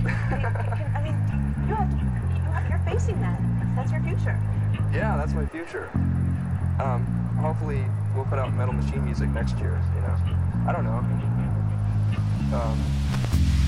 I mean, you're facing that. That's your future. Yeah, that's my future. Hopefully we'll put out Metal Machine music next year, you know. I don't know.